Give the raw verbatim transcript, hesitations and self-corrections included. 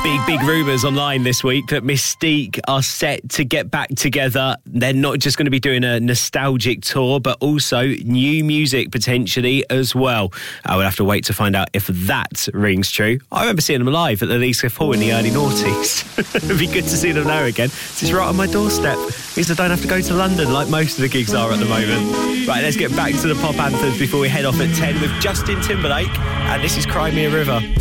Big, big rumours online this week that Mystique are set to get back together. They're not just going to be doing a nostalgic tour, but also new music potentially as well. I will have to wait to find out if that rings true. I remember seeing them live at the Leeds Cliff Hall in the early noughties. It'd be good to see them there again. This is right on my doorstep. Means I don't have to go to London like most of the gigs are at the moment. Right, let's get back to the pop anthems before we head off at ten with Justin Timberlake. And this is Cry Me a River.